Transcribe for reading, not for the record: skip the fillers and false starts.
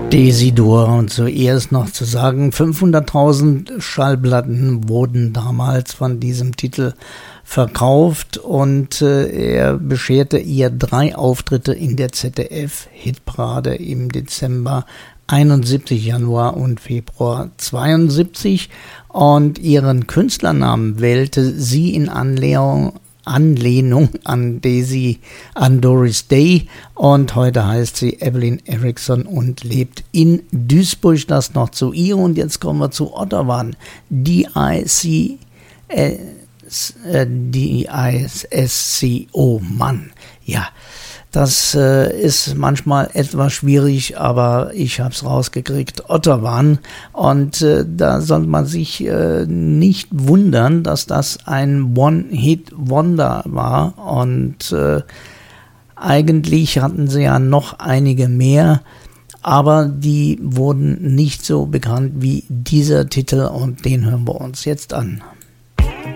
Desidur, und zuerst noch zu sagen, 500.000 Schallplatten wurden damals von diesem Titel verkauft und er bescherte ihr 3 Auftritte in der ZDF-Hitparade im Dezember 71, Januar und Februar 72 und ihren Künstlernamen wählte sie in Anlehnung an Doris Day, und heute heißt sie Evelyn Erickson und lebt in Duisburg. Das noch zu ihr, und jetzt kommen wir zu Ottawa. D-I-S-C-O, Mann, ja. Das ist manchmal etwas schwierig, aber ich habe es rausgekriegt. Ottawa. Und da soll man sich nicht wundern, dass das ein One-Hit-Wonder war. Und eigentlich hatten sie ja noch einige mehr, aber die wurden nicht so bekannt wie dieser Titel, und den hören wir uns jetzt an.